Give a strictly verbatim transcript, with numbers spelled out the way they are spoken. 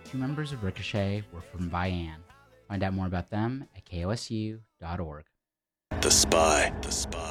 two members of Ricochet were from Bayan. Find out more about them at K O S U dot org. The Spy. The Spy.